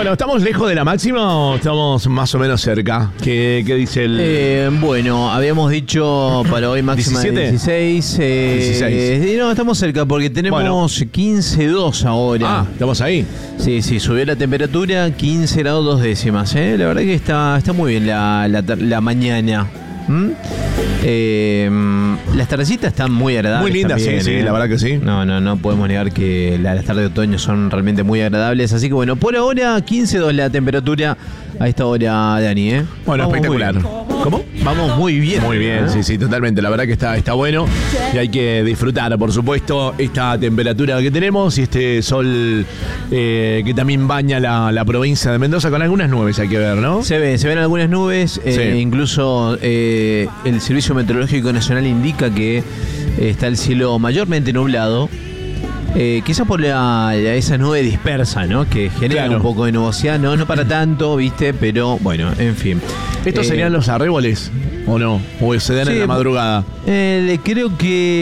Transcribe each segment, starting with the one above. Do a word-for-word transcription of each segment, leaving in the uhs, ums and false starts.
Bueno, ¿estamos lejos de la máxima o estamos más o menos cerca? ¿Qué, qué dice el...? Eh, bueno, habíamos dicho para hoy máxima de dieciséis. Eh, dieciséis. No, estamos cerca porque tenemos bueno. quince dos ahora. Ah, ¿estamos ahí? Sí, sí, subió la temperatura, quince grados dos décimas. ¿eh? La verdad que está, está muy bien la, la, la mañana. ¿Mm? Eh, las tardecitas están muy agradables. Muy lindas, también, sí, sí, ¿eh? La verdad que sí. No, no, no podemos negar que las tardes de otoño son realmente muy agradables. Así que bueno, por ahora quince dos la temperatura a esta hora, Dani, ¿eh? Bueno, vamos espectacular. ¿Cómo? Vamos muy bien. Muy bien, ¿eh? sí, sí, totalmente. La verdad que está, está bueno y hay que disfrutar, por supuesto, esta temperatura que tenemos y este sol eh, que también baña la, la provincia de Mendoza con algunas nubes, hay que ver, ¿no? Se ven, se ven algunas nubes, eh, sí. incluso eh, el Servicio Meteorológico Nacional indica que eh, está el cielo mayormente nublado. Eh, quizás por la, la, esa nube dispersa, ¿no? Que genera claro. un poco de nubosidad, no, no para tanto, ¿viste? Pero bueno, en fin. ¿Estos eh, serían los arréboles o no? ¿O se dan sí, en la madrugada? Eh, creo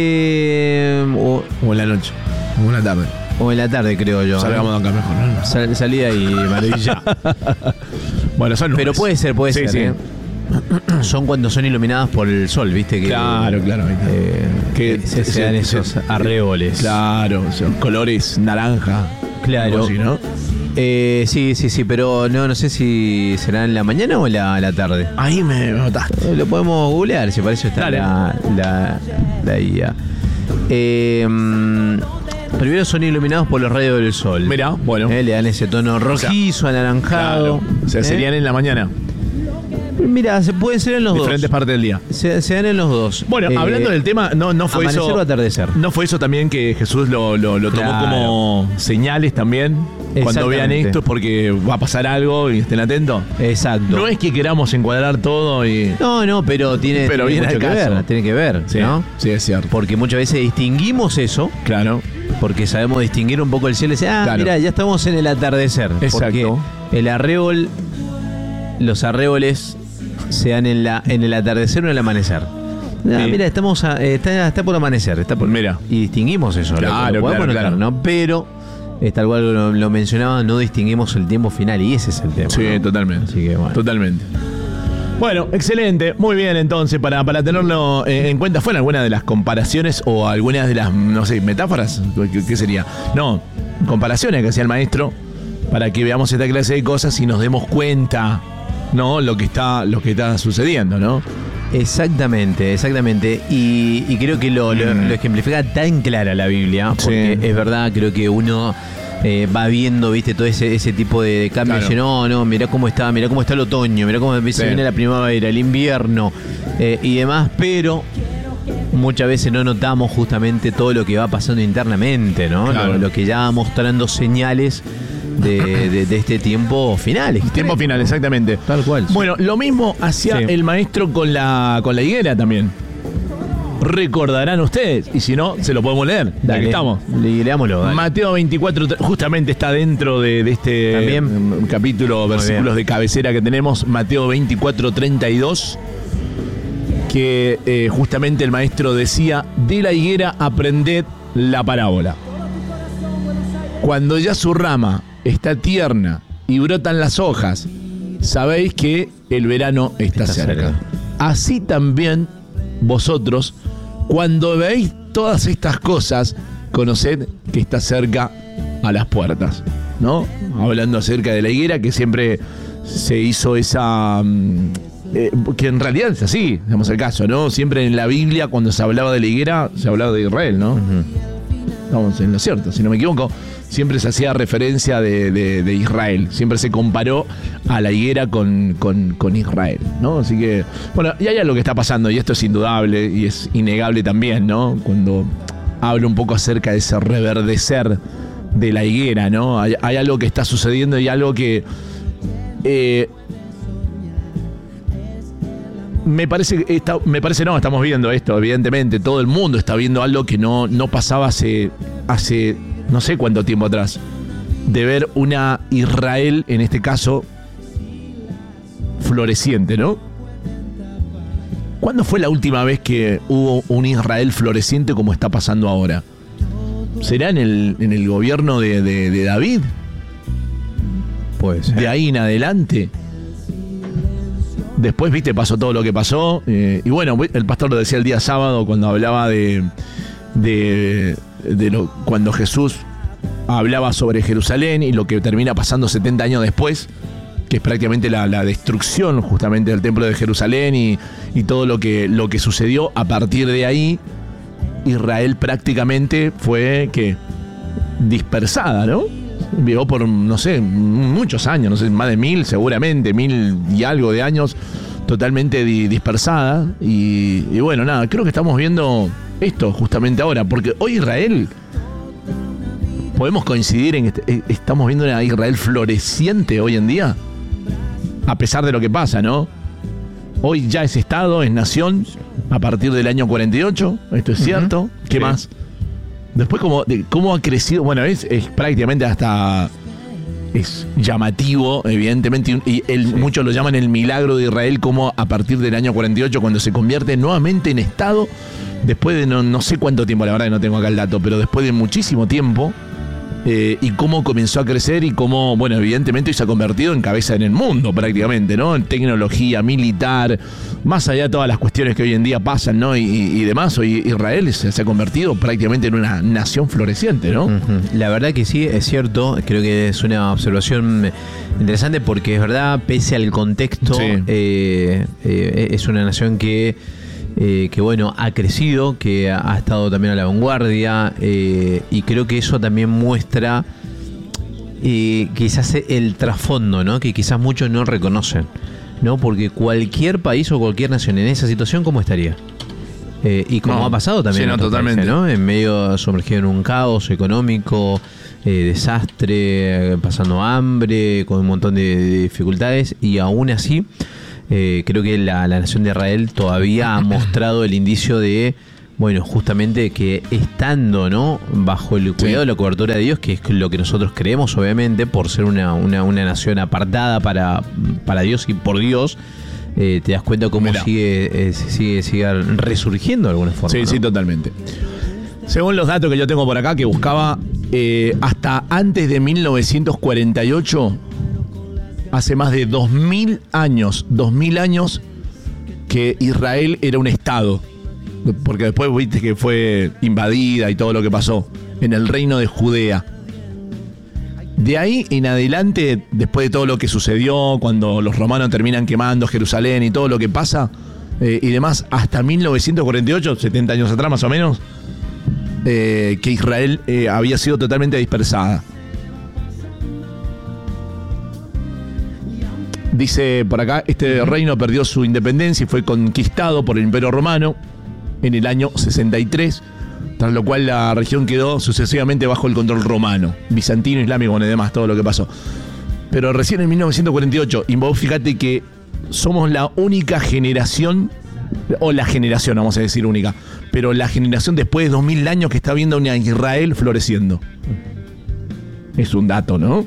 que... O, o en la noche, o en la tarde. O en la tarde, creo yo. Salgamos de acá mejor, ¿no? Sal, salí de ahí, maravilla. Bueno, son nubes. Pero puede ser, puede sí, ser, sí. ¿eh? Son cuando son iluminadas por el sol, ¿viste? Que, claro, claro. Eh, que se, se, se dan esos se, arréboles. Claro, son colores naranja. Claro. Así, ¿no? Eh, sí, sí, sí, pero no, no sé si será en la mañana o en la, la tarde. Ahí me notaste. Eh, lo podemos googlear, si parece está la, la, la I A. Eh, primero son iluminados por los rayos del sol. Mirá, bueno. Eh, le dan ese tono rojizo, o sea, anaranjado. Claro. O sea, serían eh. en la mañana. Mira, se pueden ser en los diferentes dos. partes del día. Se, se dan en los dos. Bueno, eh, hablando del tema, no, no fue amanecer eso. O atardecer. No fue eso también que Jesús lo, lo, lo tomó claro. como señales también. Cuando vean esto es porque va a pasar algo y estén atentos. Exacto. No es que queramos encuadrar todo y. No, no, pero tiene, pero tiene mucho que ver. Tiene que ver, sí, ¿no? Sí, es cierto. Porque muchas veces distinguimos eso. Claro. Porque sabemos distinguir un poco el cielo y decir, ah, claro. mira, ya estamos en el atardecer. Exacto. Porque el arrebol, los arreboles se dan en, la, en el atardecer o en el amanecer. Ah, sí. Mira, estamos a, está, está por amanecer. Está por, mira. Y distinguimos eso. Claro, lo claro, notar, claro. ¿no? Pero, tal cual lo, lo mencionaba, no distinguimos el tiempo final y ese es el tema. Sí, ¿no? totalmente. Así que, bueno. Totalmente. Bueno, excelente. Muy bien, entonces, para, para tenerlo en cuenta, ¿fueron algunas de las comparaciones o algunas de las, no sé, metáforas? ¿Qué, qué sería? No, comparaciones que hacía el maestro para que veamos esta clase de cosas y nos demos cuenta, ¿no? Lo que está, lo que está sucediendo, ¿no? Exactamente, exactamente. Y, y creo que lo, lo, lo ejemplifica tan clara la Biblia, porque sí. es verdad, creo que uno eh, va viendo, viste, todo ese, ese tipo de, de cambios. Claro. No, no, mirá cómo está, mirá cómo está el otoño, mirá cómo sí. viene la primavera, el invierno eh, y demás, pero muchas veces no notamos justamente todo lo que va pasando internamente, ¿no? Claro. Lo, lo que ya va mostrando señales De, de, de este tiempo final. Tiempo final, exactamente. Tal cual. Sí. Bueno, lo mismo hacía sí. el maestro con la, con la higuera también. Recordarán ustedes, y si no, se lo podemos leer. Dale, aquí estamos. Leámoslo. Dale. Mateo veinticuatro, justamente está dentro de, de este ¿También? capítulo, muy versículos bien. de cabecera que tenemos. Mateo veinticuatro, treinta y dos. Que eh, justamente el maestro decía: de la higuera aprended la parábola. Cuando ya su rama está tierna y brotan las hojas, sabéis que el verano está, está cerca. cerca. Así también vosotros, cuando veis todas estas cosas, conoced que está cerca a las puertas, ¿no? Hablando acerca de la higuera, que siempre se hizo esa... Eh, que en realidad es así, digamos el caso, ¿no? Siempre en la Biblia, cuando se hablaba de la higuera, se hablaba de Israel, ¿no? Uh-huh. Estamos en lo cierto, si no me equivoco. Siempre se hacía referencia de, de, de Israel. Siempre se comparó a la higuera con, con, con Israel, ¿no? Así que, bueno, y hay algo que está pasando, y esto es indudable y es innegable también, ¿no? Cuando hablo un poco acerca de ese reverdecer de la higuera, ¿no? Hay, hay algo que está sucediendo y algo que... Eh, me parece que está, me parece no, estamos viendo esto, evidentemente. Todo el mundo está viendo algo que no, no pasaba hace... hace no sé cuánto tiempo atrás, de ver una Israel, en este caso, floreciente, ¿no? ¿Cuándo fue la última vez que hubo un Israel floreciente como está pasando ahora? ¿Será en el, en el gobierno de, de, de David? Puede ser. De ahí en adelante. Después, viste, pasó todo lo que pasó. Eh, y bueno, el pastor lo decía el día sábado cuando hablaba de, de, de lo, cuando Jesús hablaba sobre Jerusalén y lo que termina pasando setenta años después, que es prácticamente la, la destrucción justamente del templo de Jerusalén y, y todo lo que, lo que sucedió. A partir de ahí, Israel prácticamente fue que dispersada, ¿no? Vivió por, no sé, muchos años, no sé, más de mil seguramente, mil y algo de años, totalmente di- dispersada. Y, y bueno, nada, creo que estamos viendo esto justamente ahora, porque hoy Israel, podemos coincidir en que estamos viendo una Israel floreciente hoy en día, a pesar de lo que pasa, ¿no? Hoy ya es Estado, es nación, a partir del año cuarenta y ocho, esto es cierto. Uh-huh. ¿Qué sí. más? Después, ¿cómo, de, cómo ha crecido? Bueno, es, es prácticamente hasta... Es llamativo, evidentemente, y el, sí. muchos lo llaman el milagro de Israel, como a partir del año cuarenta y ocho, cuando se convierte nuevamente en Estado, después de no, no sé cuánto tiempo, la verdad que no tengo acá el dato, pero después de muchísimo tiempo, eh, y cómo comenzó a crecer y cómo, bueno, evidentemente se ha convertido en cabeza en el mundo prácticamente, ¿no? En tecnología, militar, más allá de todas las cuestiones que hoy en día pasan, ¿no? Y, y, y demás, hoy Israel se, se ha convertido prácticamente en una nación floreciente, ¿no? Uh-huh. La verdad que sí, es cierto, creo que es una observación interesante porque es verdad, pese al contexto, sí. eh, eh, es una nación que Eh, que bueno, ha crecido, que ha, ha estado también a la vanguardia, eh, y creo que eso también muestra eh, quizás el trasfondo, ¿no? Que quizás muchos no reconocen, ¿no? Porque cualquier país o cualquier nación en esa situación, ¿cómo estaría? Eh, y como no, ha pasado también, sí, no, totalmente. Países, ¿no? En medio sumergido en un caos económico, eh, desastre, pasando hambre, con un montón de, de dificultades, y aún así Eh, creo que la, la nación de Israel todavía ha mostrado el indicio de, bueno, justamente que estando, ¿no? Bajo el cuidado, sí. la cobertura de Dios, que es lo que nosotros creemos, obviamente, por ser una, una, una nación apartada para, para Dios y por Dios, eh, te das cuenta cómo Mirá. sigue, eh, sigue, sigue resurgiendo de alguna forma. Sí, ¿no? Sí, totalmente. Según los datos que yo tengo por acá, que buscaba, eh, hasta antes de mil novecientos cuarenta y ocho... hace más de dos mil años, dos mil años que Israel era un estado. Porque después viste que fue invadida y todo lo que pasó en el reino de Judea. De ahí en adelante, después de todo lo que sucedió, cuando los romanos terminan quemando Jerusalén y todo lo que pasa, eh, y demás, hasta mil novecientos cuarenta y ocho, setenta años atrás más o menos, eh, que Israel eh, había sido totalmente dispersada. Dice por acá, este reino perdió su independencia y fue conquistado por el Imperio Romano en el año sesenta y tres, tras lo cual la región quedó sucesivamente bajo el control romano, bizantino, islámico, y demás, todo lo que pasó. Pero recién en mil novecientos cuarenta y ocho, y vos fíjate que somos la única generación, o la generación, vamos a decir única, pero la generación después de dos mil años que está viendo una Israel floreciendo. Es un dato, ¿no?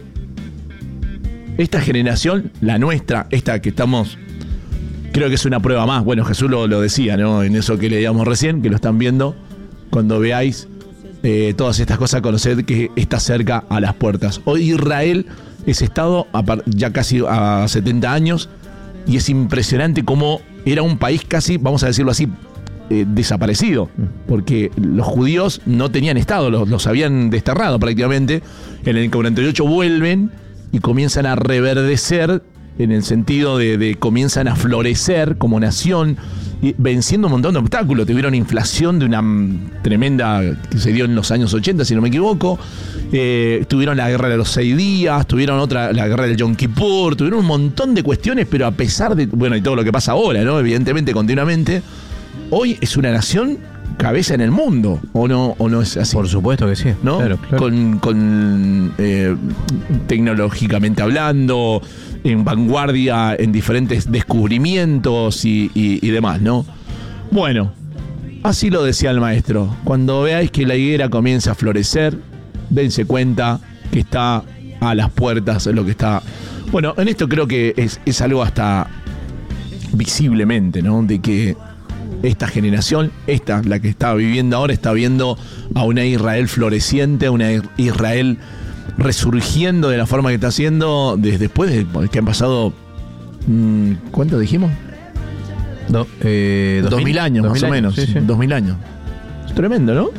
Esta generación, la nuestra, esta que estamos, creo que es una prueba más. Bueno, Jesús lo, lo decía, ¿no? En eso que leíamos recién, que lo están viendo. Cuando veáis eh, todas estas cosas, conoced que está cerca a las puertas. Hoy Israel es estado ya casi a setenta años y es impresionante cómo era un país casi, vamos a decirlo así, eh, desaparecido. Porque los judíos no tenían estado, los, los habían desterrado prácticamente. En el cuarenta y ocho vuelven y comienzan a reverdecer en el sentido de, de comienzan a florecer como nación, y venciendo un montón de obstáculos. Tuvieron inflación de una tremenda que se dio en los años ochenta, si no me equivoco. Eh, tuvieron la guerra de los seis días, tuvieron otra, la guerra del Yom Kippur, tuvieron un montón de cuestiones, pero a pesar de, bueno, y todo lo que pasa ahora, ¿no? Evidentemente, continuamente, hoy es una nación cabeza en el mundo, ¿o no, o no es así? Por supuesto que sí, ¿no? Claro, claro. Con, con eh, tecnológicamente hablando, en vanguardia, en diferentes descubrimientos y, y, y demás, ¿no? Bueno, así lo decía el maestro. Cuando veáis que la higuera comienza a florecer, dense cuenta que está a las puertas lo que está. Bueno, en esto creo que es, es algo hasta visiblemente, ¿no? De que esta generación, esta, la que está viviendo ahora, está viendo a una Israel floreciente, a una Israel resurgiendo de la forma que está haciendo desde después de que han pasado, ¿cuánto dijimos? Do, eh, dos, dos mil años, dos mil más años, o menos. Sí, sí. Dos mil años. Es tremendo, ¿no?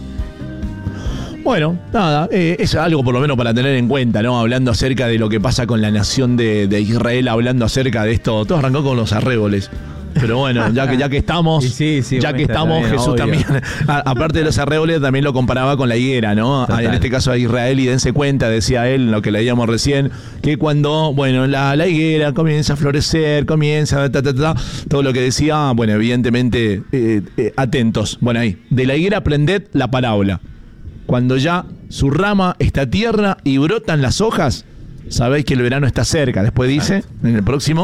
Bueno, nada, eh, es algo por lo menos para tener en cuenta, ¿no? Hablando acerca de lo que pasa con la nación de, de Israel, hablando acerca de esto. Todo arrancó con los arréboles. Pero bueno, ya que, ya que estamos, sí, sí, ya que estamos, también, Jesús obvio. también, a, aparte de los arréboles, también lo comparaba con la higuera, ¿no? Total. En este caso a Israel, y dense cuenta, decía él, lo que leíamos recién, que cuando, bueno, la, la higuera comienza a florecer, comienza, ta, ta, ta, todo lo que decía, bueno, evidentemente, eh, eh, atentos. Bueno, ahí, de la higuera aprended la parábola. Cuando ya su rama está tierna y brotan las hojas, sabéis que el verano está cerca. Después dice, en el próximo...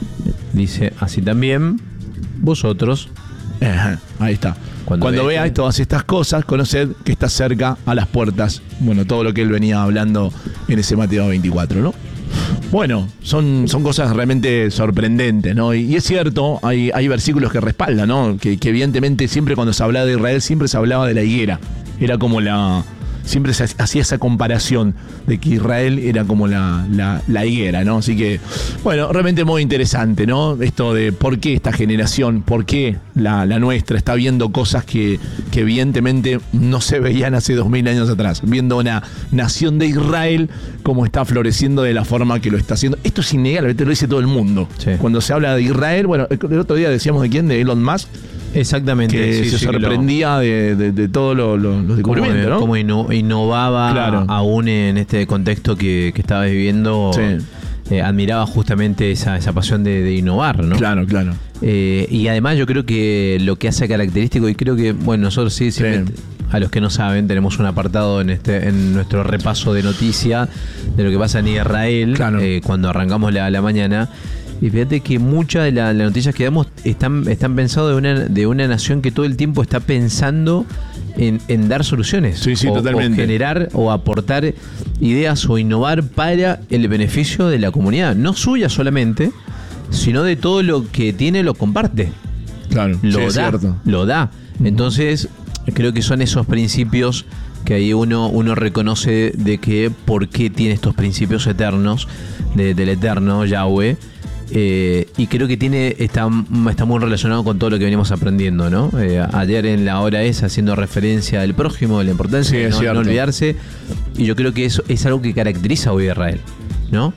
Dice, así también vosotros. Ajá, ahí está. Cuando, Cuando veáis que... todas estas cosas, conoced que está cerca a las puertas. Bueno, todo lo que él venía hablando en ese Mateo veinticuatro, ¿no? Bueno, son, son cosas realmente sorprendentes, ¿no? Y, y es cierto, hay, hay versículos que respaldan, ¿no? Que, que evidentemente siempre cuando se hablaba de Israel, siempre se hablaba de la higuera. Era como la... Siempre se hacía esa comparación de que Israel era como la, la, la higuera, ¿no? Así que, bueno, realmente muy interesante, ¿no? Esto de por qué esta generación, por qué la, la nuestra está viendo cosas que, que evidentemente no se veían hace dos mil años atrás. Viendo una nación de Israel como está floreciendo de la forma que lo está haciendo. Esto es innegable, lo dice todo el mundo. Sí. Cuando se habla de Israel, bueno, el otro día decíamos de quién, de Elon Musk. Exactamente. Que sí, se sí, sorprendía lo, de, de, de todos lo, lo, los descubrimientos, ¿no? Cómo innovaba, claro. Aún en este contexto que, que estabas viviendo. Sí. Eh, admiraba justamente esa, esa pasión de, de innovar, ¿no? Claro, claro. Eh, y además yo creo que lo que hace característico, y creo que, bueno, nosotros sí, sí. a los que no saben, tenemos un apartado en este en nuestro repaso de noticias de lo que pasa en Israel, claro. eh, cuando arrancamos la, la mañana. Y fíjate que muchas de las la noticias que damos están, están pensadas de una, de una nación que todo el tiempo está pensando en, en dar soluciones. Sí, sí, o, totalmente. O generar o aportar ideas o innovar para el beneficio de la comunidad. No suya solamente, sino de todo lo que tiene lo comparte. Claro, lo sí, da, es cierto. Lo da. Entonces, creo que son esos principios que ahí uno, uno reconoce de que por qué tiene estos principios eternos de, del eterno Yahweh. Eh, y creo que tiene está, está muy relacionado con todo lo que venimos aprendiendo, ¿no? Eh, ayer en la hora esa, haciendo referencia al prójimo, de la importancia sí, de no, no olvidarse. Y yo creo que eso es algo que caracteriza hoy a Israel, ¿no?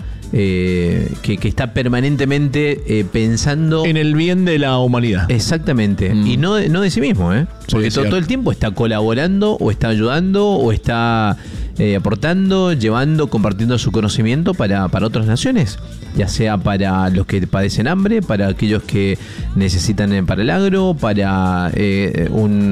Eh, que, que está permanentemente eh, pensando en el bien de la humanidad. Exactamente. Mm. Y no de, no de sí mismo, ¿eh? Porque sí, todo, todo el tiempo está colaborando o está ayudando o está eh, aportando, llevando, compartiendo su conocimiento para, para otras naciones, ya sea para los que padecen hambre, para aquellos que necesitan para el agro, para eh,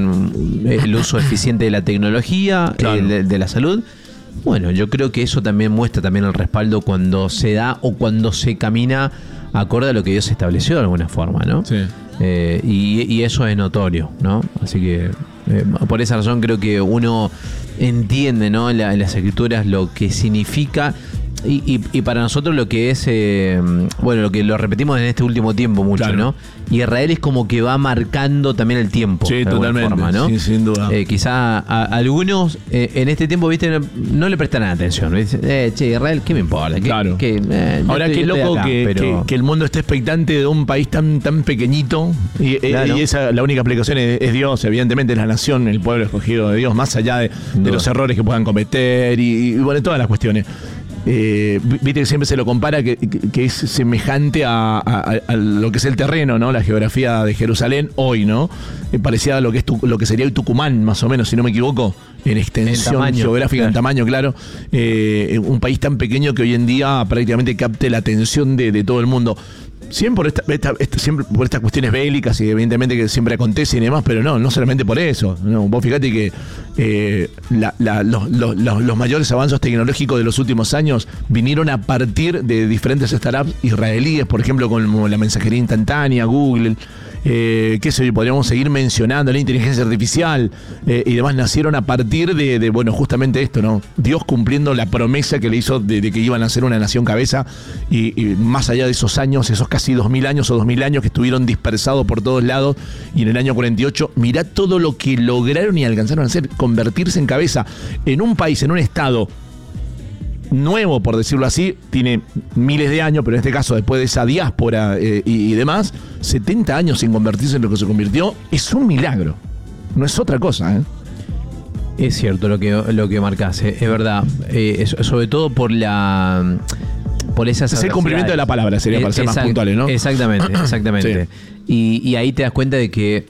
un, el uso eficiente de la tecnología, claro. eh, de, de la salud. Bueno, yo creo que eso también muestra también el respaldo cuando se da o cuando se camina acorde a lo que Dios estableció de alguna forma, ¿no? Sí. Eh, y, y eso es notorio, ¿no? Así que eh, por esa razón creo que uno entiende, ¿no? En, la, en las escrituras lo que significa y, y, y para nosotros lo que es, eh, bueno, lo que lo repetimos en este último tiempo mucho, claro. ¿no? Y Israel es como que va marcando también el tiempo. Sí, de totalmente. Forma, ¿no? Sí, sin duda. Eh, quizá a, a algunos eh, en este tiempo, viste, no, no le prestan atención. Dicen, eh, che, Israel, ¿qué me importa? ¿Qué, claro. qué, eh, Ahora, estoy, qué loco acá, que, pero... que, que el mundo esté expectante de un país tan, tan pequeñito. Y, claro. y esa, la única explicación es, es Dios, evidentemente, es la nación, el pueblo escogido de Dios, más allá de, de los errores que puedan cometer y, y bueno, todas las cuestiones. Eh, viste que siempre se lo compara que, que, que es semejante a, a, a lo que es el terreno, ¿no? La geografía de Jerusalén hoy, ¿no? Eh, parecía lo que es tu, lo que sería el Tucumán, más o menos, si no me equivoco, en extensión en tamaño, geográfica, claro. En tamaño, claro. Eh, un país tan pequeño que hoy en día prácticamente capte la atención de, de todo el mundo. Siempre por, esta, esta, esta, siempre por estas cuestiones bélicas y evidentemente que siempre acontecen y demás, pero no, no solamente por eso. No, vos fíjate que eh, la, la, los, los, los mayores avances tecnológicos de los últimos años vinieron a partir de diferentes startups israelíes, por ejemplo, como la mensajería instantánea, Google, eh, qué sé yo, podríamos seguir mencionando la inteligencia artificial eh, y demás, nacieron a partir de, de, bueno, justamente esto, ¿no? Dios cumpliendo la promesa que le hizo de, de que iban a ser una nación cabeza y, y más allá de esos años, esos casi dos mil años o dos mil años que estuvieron dispersados por todos lados y en el año cuarenta y ocho, mirá todo lo que lograron y alcanzaron a hacer, convertirse en cabeza en un país, en un estado nuevo, por decirlo así, tiene miles de años, pero en este caso, después de esa diáspora eh, y, y demás, setenta años sin convertirse en lo que se convirtió, es un milagro. No es otra cosa, ¿eh? Es cierto lo que, lo que marcás, eh, es verdad. Eh, es, sobre todo por la... por esas es el cumplimiento de la palabra, sería para ser más puntuales, ¿no? Exactamente, exactamente. Sí. Y, y ahí te das cuenta de que,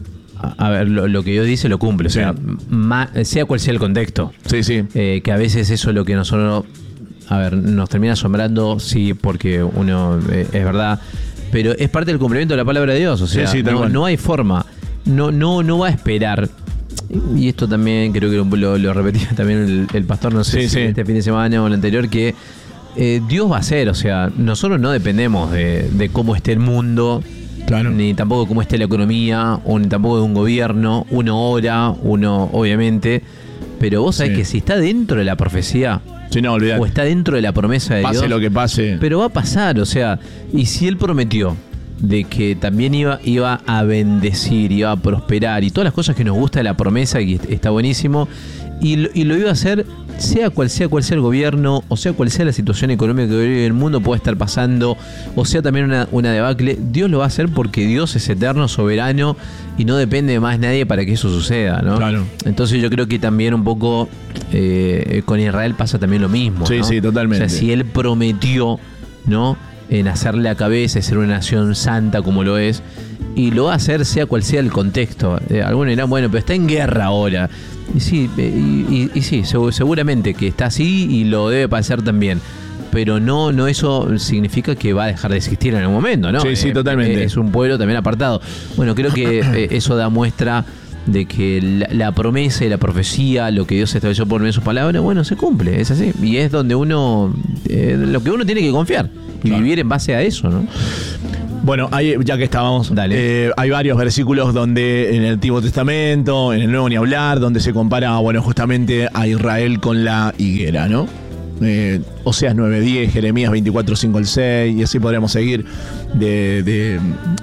a ver, lo, lo que Dios dice lo cumple, sí. O sea, ma, sea cual sea el contexto. Sí, sí. Eh, que a veces eso es lo que nosotros, a ver, nos termina asombrando, sí, porque uno, eh, es verdad, pero es parte del cumplimiento de la palabra de Dios, o sea, sí, sí, no, no hay forma, no, no, no va a esperar. Y esto también creo que lo, lo repetía también el, el pastor, no sé sí, si sí. este fin de semana o el anterior, que eh, Dios va a hacer, o sea, nosotros no dependemos de, de cómo esté el mundo, claro. Ni tampoco cómo esté la economía, o ni tampoco de un gobierno, uno ora, uno obviamente, pero vos sabés sí. que si está dentro de la profecía, sí, no, o está dentro de la promesa de pase Dios, pase lo que pase, pero va a pasar, o sea, y si Él prometió de que también iba, iba a bendecir, iba a prosperar y todas las cosas que nos gusta de la promesa, y está buenísimo, y lo, y lo iba a hacer sea cual sea cual sea el gobierno, o sea cual sea la situación económica que hoy el mundo puede estar pasando, o sea también una, una debacle, Dios lo va a hacer porque Dios es eterno, soberano y no depende de más nadie para que eso suceda, ¿no? Claro. Entonces yo creo que también un poco eh, con Israel pasa también lo mismo, sí, ¿no? Sí, totalmente. O sea, si Él prometió, ¿no?, en hacerle la cabeza, ser una nación santa como lo es, y lo va a hacer sea cual sea el contexto. Eh, algunos dirán, bueno, pero está en guerra ahora. Y sí, eh, y, y, y sí, seguramente que está así y lo debe pasar también. Pero no, no eso significa que va a dejar de existir en algún momento, ¿no? Sí, sí, totalmente. Eh, es un pueblo también apartado. Bueno, creo que eh, eso da muestra de que la, la promesa y la profecía, lo que Dios estableció por medio de sus palabras, bueno, se cumple, es así. Y es donde uno, eh, lo que uno tiene que confiar y claro. vivir en base a eso, ¿no? Bueno, hay, ya que estábamos, Dale. Eh, hay varios versículos donde en el Antiguo Testamento, en el Nuevo ni hablar, donde se compara, bueno, justamente a Israel con la higuera, ¿no? Eh, Oseas nueve diez, Jeremías veinticuatro cinco al seis, y así podríamos seguir de, de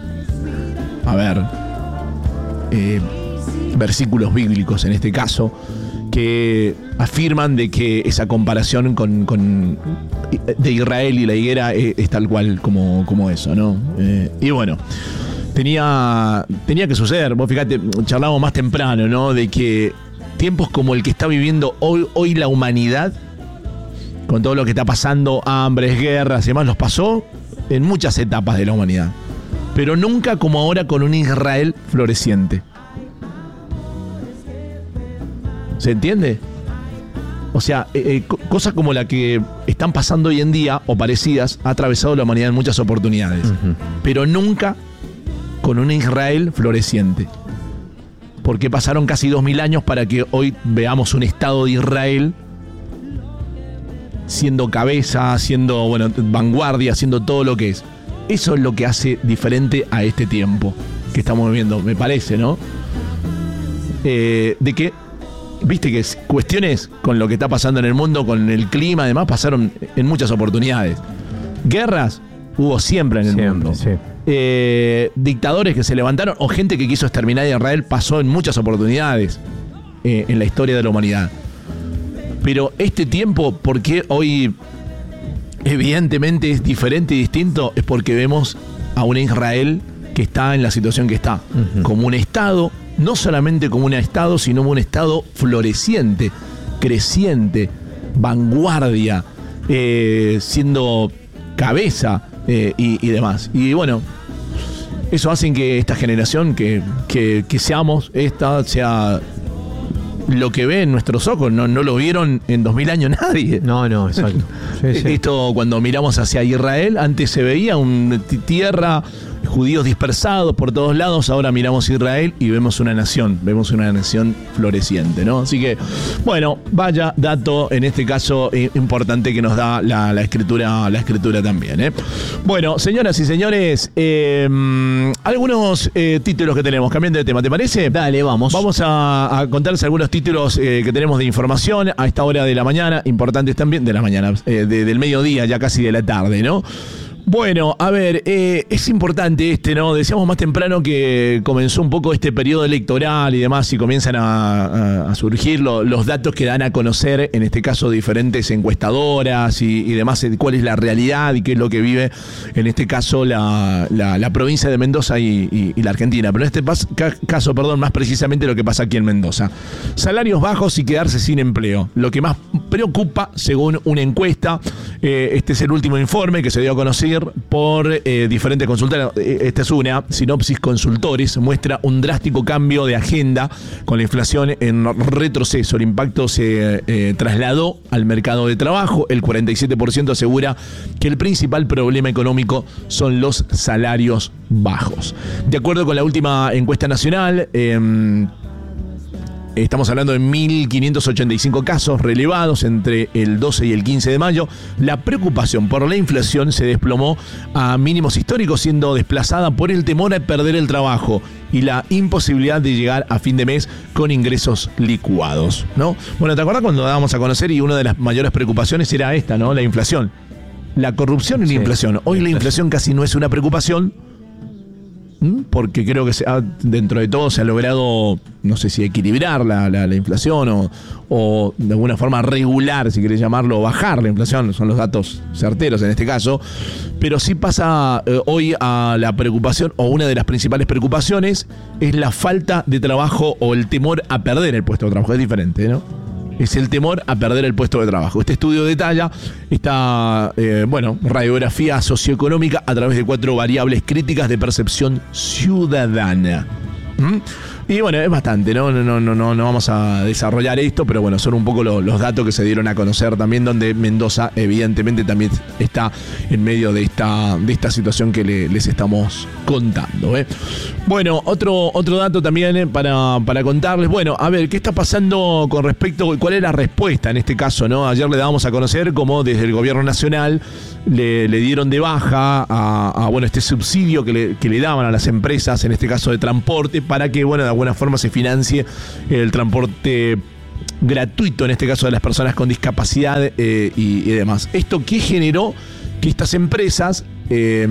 a ver, eh, versículos bíblicos en este caso, que afirman de que esa comparación con, con de Israel y la higuera es, es tal cual como, como eso, ¿no? Eh, y bueno, tenía, tenía que suceder. Vos fíjate, charlábamos más temprano, ¿no? De que tiempos como el que está viviendo hoy, hoy la humanidad, con todo lo que está pasando, hambres, guerras y demás, los pasó en muchas etapas de la humanidad. Pero nunca como ahora con un Israel floreciente. ¿Se entiende? O sea, eh, eh, cosas como la que están pasando hoy en día, o parecidas, ha atravesado la humanidad en muchas oportunidades. Uh-huh. Pero nunca con un Israel floreciente. Porque pasaron casi dos mil años para que hoy veamos un Estado de Israel siendo cabeza, siendo, bueno, vanguardia, siendo todo lo que es. Eso es lo que hace diferente a este tiempo que estamos viviendo, me parece, ¿no? Eh, de que viste que cuestiones con lo que está pasando en el mundo, con el clima, además, pasaron en muchas oportunidades. Guerras hubo siempre en el siempre, mundo. Sí. Eh, dictadores que se levantaron o gente que quiso exterminar a Israel pasó en muchas oportunidades eh, en la historia de la humanidad. Pero este tiempo, ¿por qué hoy evidentemente es diferente y distinto? Es porque vemos a un Israel que está en la situación que está, uh-huh. como un Estado, no solamente como un Estado, sino como un Estado floreciente, creciente, vanguardia, eh, siendo cabeza eh, y, y demás. Y bueno, eso hace que esta generación, que, que, que seamos, esta sea lo que ve en nuestros ojos. No, no lo vieron en dos mil años nadie. No, no, exacto. Sí, sí. Esto cuando miramos hacia Israel, antes se veía una tierra, judíos dispersados por todos lados, ahora miramos Israel y vemos una nación, vemos una nación floreciente, ¿no? Así que, bueno, vaya dato, en este caso, eh, importante que nos da la, la escritura, la escritura también, ¿eh? Bueno, señoras y señores, eh, algunos eh, títulos que tenemos, cambiando de tema, ¿te parece? Dale, vamos. Vamos a, a contarles algunos títulos eh, que tenemos de información a esta hora de la mañana, importantes también, de la mañana, eh, de, del mediodía, ya casi de la tarde, ¿no? Bueno, a ver, eh, es importante este, ¿no? Decíamos más temprano que comenzó un poco este periodo electoral y demás y comienzan a, a, a surgir lo, los datos que dan a conocer, en este caso diferentes encuestadoras y, y demás, cuál es la realidad y qué es lo que vive, en este caso, la, la, la provincia de Mendoza y, y, y la Argentina. Pero en este pas, ca, caso, perdón, más precisamente lo que pasa aquí en Mendoza. Salarios bajos y quedarse sin empleo. Lo que más preocupa, según una encuesta, eh, este es el último informe que se dio a conocer por eh, diferentes consultoras. Esta es una, Sinopsis Consultores, muestra un drástico cambio de agenda con la inflación en retroceso. El impacto se eh, trasladó al mercado de trabajo. El cuarenta y siete por ciento asegura que el principal problema económico son los salarios bajos. De acuerdo con la última encuesta nacional, eh, estamos hablando de mil quinientos ochenta y cinco casos relevados entre el doce y el quince de mayo. La preocupación por la inflación se desplomó a mínimos históricos, siendo desplazada por el temor a perder el trabajo y la imposibilidad de llegar a fin de mes con ingresos licuados, ¿no? Bueno, ¿te acuerdas cuando dábamos a conocer y una de las mayores preocupaciones era esta, ¿no? La inflación. La corrupción y sí, la inflación. Hoy la inflación casi no es una preocupación, porque creo que se ha, dentro de todo se ha logrado, no sé si equilibrar la, la, la inflación o, o de alguna forma regular, si querés llamarlo, o bajar la inflación, son los datos certeros en este caso, pero sí pasa eh, hoy a la preocupación, o una de las principales preocupaciones es la falta de trabajo o el temor a perder el puesto de trabajo. Es diferente, ¿no? Es el temor a perder el puesto de trabajo. Este estudio detalla esta, eh, bueno, radiografía socioeconómica a través de cuatro variables críticas de percepción ciudadana. ¿Mm? Y bueno, es bastante, ¿no? No, no, no, no vamos a desarrollar esto, pero bueno, son un poco lo, los datos que se dieron a conocer también, donde Mendoza evidentemente también está en medio de esta, de esta situación que le, les estamos contando, ¿eh? Bueno, otro, otro dato también eh, para, para contarles. Bueno, a ver, ¿qué está pasando con respecto, cuál es la respuesta en este caso, ¿no? Ayer le dábamos a conocer cómo desde el gobierno nacional le, le dieron de baja a, a bueno, este subsidio que le, que le daban a las empresas, en este caso de transporte, para que, bueno, de alguna forma se financie el transporte gratuito, en este caso de las personas con discapacidad eh, y, y demás. ¿Esto qué generó? Que estas empresas eh,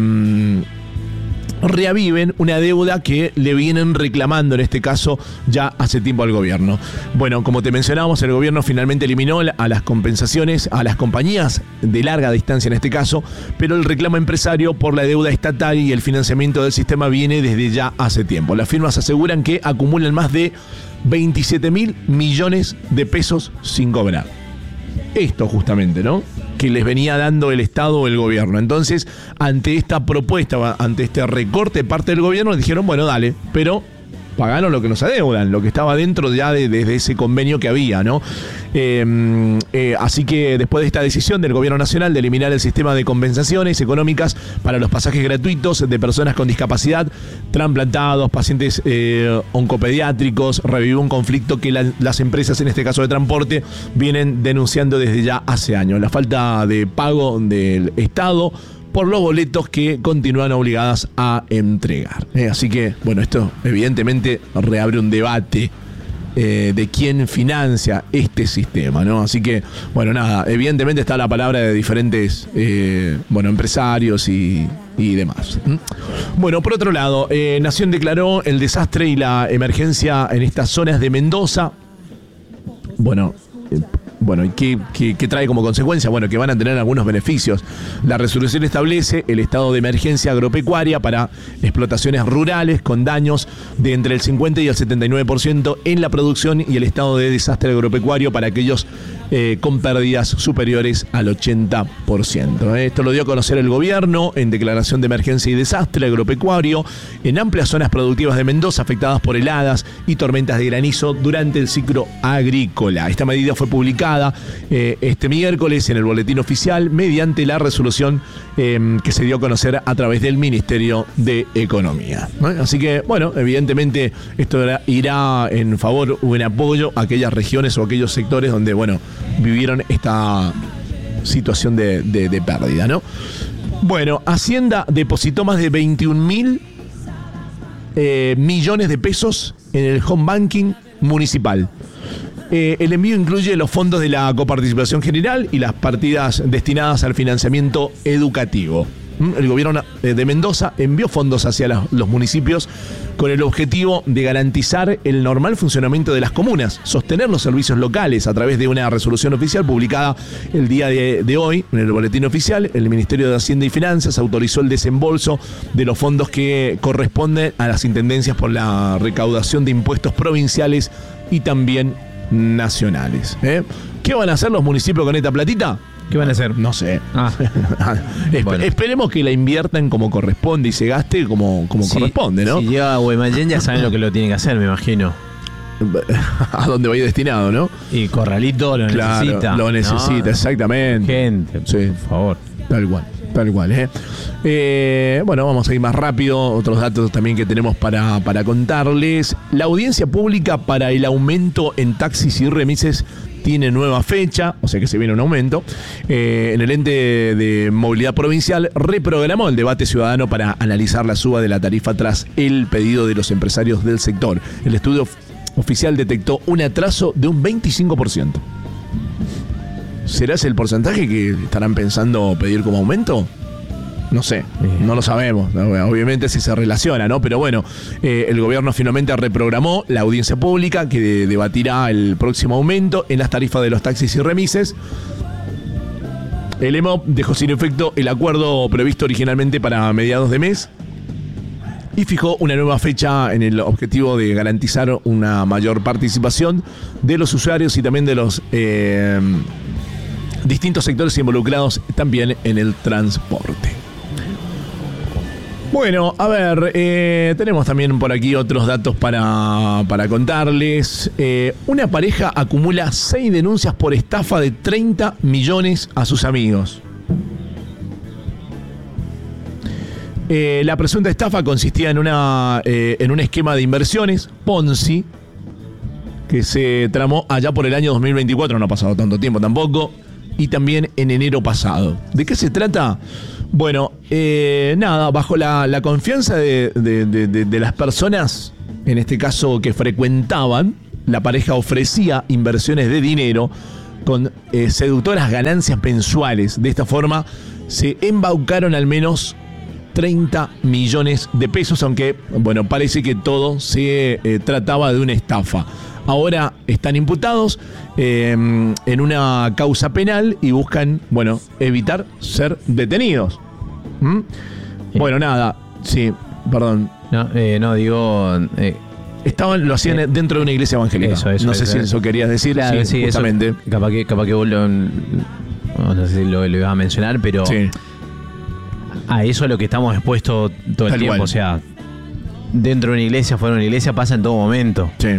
reaviven una deuda que le vienen reclamando, en este caso, ya hace tiempo al gobierno. Bueno, como te mencionábamos, el gobierno finalmente eliminó a las compensaciones a las compañías de larga distancia, en este caso, pero el reclamo empresario por la deuda estatal y el financiamiento del sistema viene desde ya hace tiempo. Las firmas aseguran que acumulan más de veintisiete mil millones de pesos sin cobrar. Esto justamente, ¿no?, que les venía dando el Estado o el gobierno. Entonces, ante esta propuesta, ante este recorte de parte del gobierno, dijeron, bueno, dale, pero pagaron lo que nos adeudan, lo que estaba dentro ya de, de, de ese convenio que había, ¿no? Eh, eh, así que después de esta decisión del gobierno nacional de eliminar el sistema de compensaciones económicas para los pasajes gratuitos de personas con discapacidad, trasplantados, pacientes eh, oncopediátricos, revivió un conflicto que la, las empresas, en este caso de transporte, vienen denunciando desde ya hace años. La falta de pago del Estado por los boletos que continúan obligadas a entregar. Eh, así que, bueno, esto evidentemente reabre un debate eh, de quién financia este sistema, ¿no? Así que, bueno, nada, evidentemente está la palabra de diferentes, eh, bueno, empresarios y, y demás. ¿Mm? Bueno, por otro lado, eh, Nación declaró el desastre y la emergencia en estas zonas de Mendoza. Bueno, eh, Bueno, ¿y qué, qué, qué trae como consecuencia? Bueno, que van a tener algunos beneficios. La resolución establece el estado de emergencia agropecuaria para explotaciones rurales con daños de entre el cincuenta y el setenta y nueve por ciento en la producción y el estado de desastre agropecuario para aquellos eh, con pérdidas superiores al ochenta por ciento. Esto lo dio a conocer el gobierno en declaración de emergencia y desastre agropecuario en amplias zonas productivas de Mendoza afectadas por heladas y tormentas de granizo durante el ciclo agrícola. Esta medida fue publicada Eh, este miércoles en el boletín oficial mediante la resolución eh, que se dio a conocer a través del Ministerio de Economía, ¿no? Así que, bueno, evidentemente esto irá en favor o en apoyo a aquellas regiones o aquellos sectores donde, bueno, vivieron esta situación de, de, de pérdida, ¿no? Bueno, Hacienda depositó más de veintiún mil eh, millones de pesos en el home banking municipal. Eh, el envío incluye los fondos de la coparticipación general y las partidas destinadas al financiamiento educativo. El gobierno de Mendoza envió fondos hacia los, los municipios con el objetivo de garantizar el normal funcionamiento de las comunas, sostener los servicios locales a través de una resolución oficial publicada el día de, de hoy en el boletín oficial. El Ministerio de Hacienda y Finanzas autorizó el desembolso de los fondos que corresponden a las intendencias por la recaudación de impuestos provinciales y también nacionales. ¿eh? ¿Qué van a hacer los municipios con esta platita? ¿Qué van a hacer? No sé. Ah. Esp- Bueno. Esperemos que la inviertan como corresponde y se gaste como, como Sí, corresponde, ¿no? Si llega a Guaymallén ya saben lo que lo tienen que hacer, me imagino. A dónde va a ir destinado, ¿no? Y Corralito lo Claro, necesita. lo necesita, ¿no? exactamente. Gente, Sí. por favor. Tal cual, tal cual, ¿eh? Eh, bueno, vamos a ir más rápido. Otros datos también que tenemos para, para contarles. La audiencia pública para el aumento en taxis y remises tiene nueva fecha, o sea que se viene un aumento. Eh, en el ente de movilidad provincial reprogramó el debate ciudadano para analizar la suba de la tarifa tras el pedido de los empresarios del sector. El estudio of- oficial detectó un atraso de un veinticinco por ciento. ¿Será ese el porcentaje que estarán pensando pedir como aumento? No sé, no lo sabemos. Obviamente si se relaciona, ¿no? Pero bueno, eh, el gobierno finalmente reprogramó la audiencia pública que de- debatirá el próximo aumento en las tarifas de los taxis y remises. El E M O P dejó sin efecto el acuerdo previsto originalmente para mediados de mes y fijó una nueva fecha en el objetivo de garantizar una mayor participación de los usuarios y también de los eh, distintos sectores involucrados también en el transporte. Bueno, a ver, eh, tenemos también por aquí otros datos para, para contarles. Eh, una pareja acumula seis denuncias por estafa de treinta millones a sus amigos. Eh, la presunta estafa consistía en, una, eh, en un esquema de inversiones, Ponzi, que se tramó allá por el año dos mil veinticuatro, no ha pasado tanto tiempo tampoco, y también en enero pasado. ¿De qué se trata? Bueno, eh, nada, bajo la, la confianza de, de, de, de, de las personas, en este caso que frecuentaban, la pareja ofrecía inversiones de dinero con eh, seductoras ganancias mensuales. De esta forma se embaucaron al menos treinta millones de pesos, aunque, bueno, parece que todo se eh, trataba de una estafa. Ahora están imputados eh, en una causa penal y buscan, bueno, evitar ser detenidos. ¿Mm? Bueno, nada, sí, perdón. No, eh, no digo. Eh, Estaban, lo hacían eh, dentro de una iglesia evangélica. Eso, eso, no sé eso, si eso. eso querías decir. Claro, sí, sí, justamente. eso, capaz que, capaz que vos lo. No sé si lo, lo ibas a mencionar, pero. Sí. A eso es lo que estamos expuestos todo el Tal tiempo. cual. O sea, dentro de una iglesia, fuera de una iglesia, pasa en todo momento. Sí.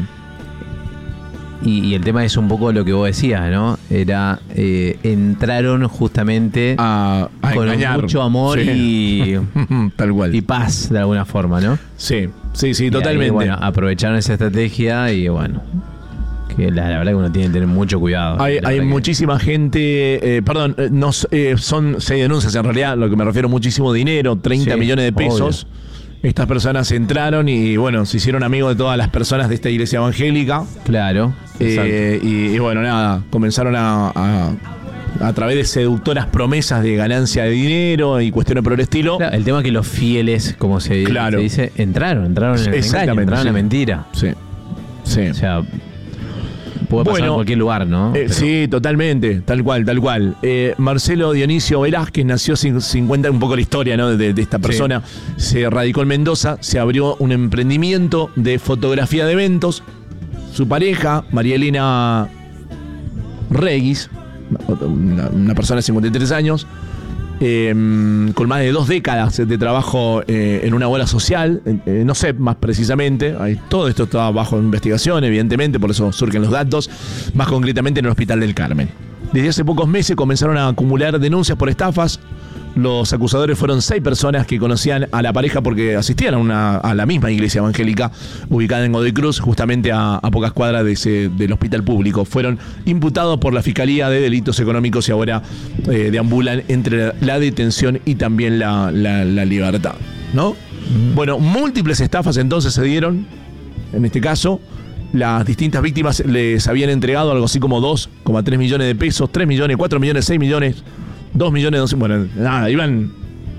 Y, y el tema es un poco lo que vos decías, ¿no? Era. Eh, entraron justamente A, a con engañar. mucho amor Sí. y, Tal cual. y paz, de alguna forma, ¿no? Sí, sí, sí, Y totalmente. ahí, bueno, aprovecharon esa estrategia y bueno. Que la, la verdad que uno tiene que tener mucho cuidado. Hay, La hay verdad que- muchísima gente, eh, perdón, eh, no, eh, son seis denuncias en realidad, lo que me refiero muchísimo dinero, treinta Sí, millones de pesos. Estas personas entraron y bueno, se hicieron amigos de todas las personas de esta iglesia evangélica. Claro. Eh, y, y bueno, nada, comenzaron a, a, a través de seductoras promesas de ganancia de dinero y cuestiones por el estilo. Claro, el tema es que los fieles, como se, Claro. se dice, entraron, entraron en el engaño, Exactamente, entraron en la sí. mentira. Sí, sí. O sea, puede pasar Bueno, en cualquier lugar, ¿no? Eh, Pero- sí, totalmente, tal cual, tal cual. Eh, Marcelo Dionisio Velázquez nació sin cincuenta, un poco la historia, ¿no? de, de esta persona. Se radicó en Mendoza, se abrió un emprendimiento de fotografía de eventos. Su pareja, María Elena Reguis, una, una persona de cincuenta y tres años, eh, con más de dos décadas de trabajo eh, en una obra social, eh, no sé más precisamente, ahí, todo esto está bajo investigación, evidentemente, por eso surgen los datos, más concretamente en el Hospital del Carmen. Desde hace pocos meses comenzaron a acumular denuncias por estafas. Los acusadores fueron seis personas que conocían a la pareja porque asistían a, una, a la misma iglesia evangélica ubicada en Godoy Cruz, justamente a, a pocas cuadras de ese, del hospital público. Fueron imputados por la Fiscalía de Delitos Económicos y ahora eh, deambulan entre la detención y también la, la, la libertad, ¿no? Mm. Bueno, múltiples estafas entonces se dieron, en este caso. Las distintas víctimas les habían entregado algo así como dos coma tres millones de pesos, tres millones, cuatro millones, seis millones, dos millones, doce. Bueno, nada, iban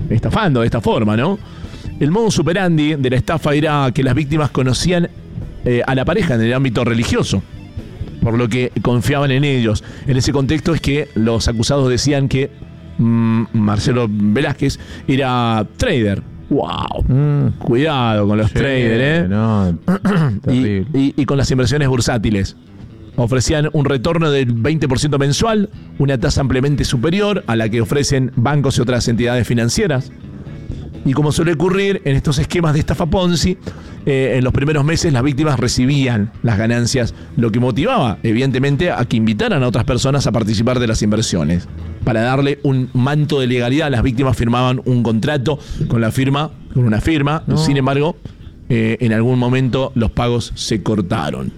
estafando de esta forma, ¿no? El modus operandi de la estafa era que las víctimas conocían eh, a la pareja en el ámbito religioso, por lo que confiaban en ellos. En ese contexto es que los acusados decían que mmm, Marcelo Velázquez era trader. ¡Wow! Mm. Cuidado con los sí, traders, ¿eh? No, y, y, y con las inversiones bursátiles. Ofrecían un retorno del veinte por ciento mensual, una tasa ampliamente superior a la que ofrecen bancos y otras entidades financieras. Y como suele ocurrir en estos esquemas de estafa Ponzi, eh, en los primeros meses las víctimas recibían las ganancias, lo que motivaba, evidentemente, a que invitaran a otras personas a participar de las inversiones. Para darle un manto de legalidad, las víctimas firmaban un contrato con la firma, con una firma. No. Sin embargo, eh, en algún momento los pagos se cortaron.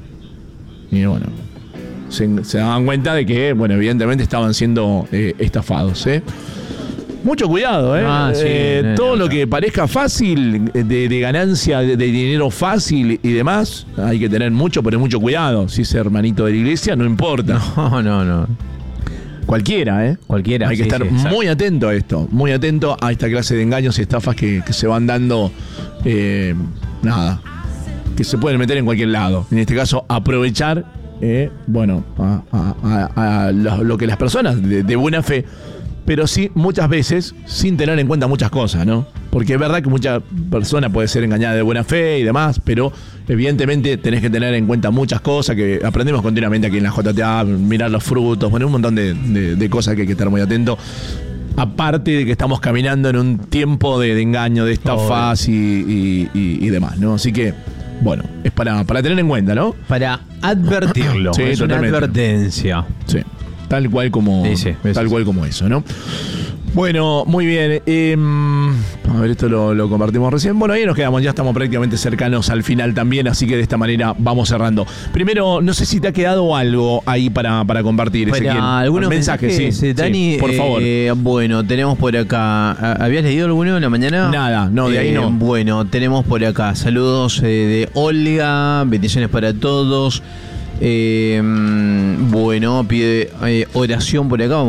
Y bueno, se, se daban cuenta de que, bueno, evidentemente estaban siendo eh, estafados, ¿eh? Mucho cuidado, ¿eh? Ah, sí, eh no, todo no, no. Lo que parezca fácil, de, de ganancia, de, de dinero fácil y demás, hay que tener mucho, pero mucho cuidado. Si es hermanito de la iglesia, no importa. No, no, no. Cualquiera, ¿eh? Cualquiera. Hay que sí, estar sí, muy atento a esto, muy atento a esta clase de engaños y estafas que, que se van dando, eh, nada, que se pueden meter en cualquier lado. En este caso, aprovechar, eh, bueno, a, a, a, a lo, lo que las personas de, de buena fe, pero sí muchas veces sin tener en cuenta muchas cosas, ¿no? Porque es verdad que mucha persona puede ser engañada de buena fe y demás, pero evidentemente tenés que tener en cuenta muchas cosas que aprendemos continuamente aquí en la J T A, mirar los frutos, bueno, un montón de, de, de cosas que hay que estar muy atento. Aparte de que estamos caminando en un tiempo de, de engaño, de estafas oh, y, y, y, y demás, ¿no? Así que, bueno, es para, para tener en cuenta, ¿no? Para advertirlo. Sí, es totalmente. Una advertencia. Sí. Tal cual como, sí, sí, tal sí. cual como eso, ¿no? Bueno, muy bien. Eh, a ver, esto lo, lo compartimos recién. Bueno, ahí nos quedamos, ya estamos prácticamente cercanos al final también, así que de esta manera vamos cerrando. Primero, no sé si te ha quedado algo ahí para, para compartir, Ezequiel. Algunos mensajes, mensajes sí, Dani, sí, por favor. Eh, bueno, tenemos por acá. ¿Habías leído alguno en la mañana? Nada, no, de eh, ahí no. Bueno, tenemos por acá saludos eh, de Olga, bendiciones para todos. Eh, bueno, pide eh, oración por acá. Vamos